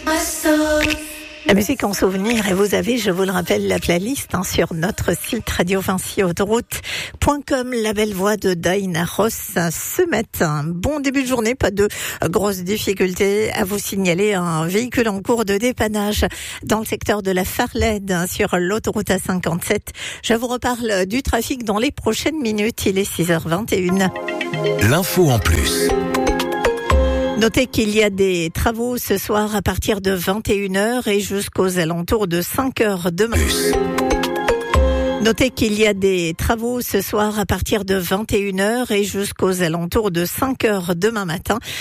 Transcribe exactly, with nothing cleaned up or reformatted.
La musique en souvenir, et vous avez, je vous le rappelle, la playlist hein, sur notre site radio vinci autoroute point com, la belle voix de Daïna Ross ce matin. Bon début de journée, pas de grosses difficultés à vous signaler. Un véhicule en cours de dépannage dans le secteur de la Farlède sur l'autoroute A cinquante-sept. Je vous reparle du trafic dans les prochaines minutes. Il est six heures vingt et une. L'info en plus. Notez qu'il y a des travaux ce soir à partir de vingt et une heures et jusqu'aux alentours de cinq heures demain. Plus. Notez qu'il y a des travaux ce soir à partir de vingt et une heures et jusqu'aux alentours de cinq heures demain matin.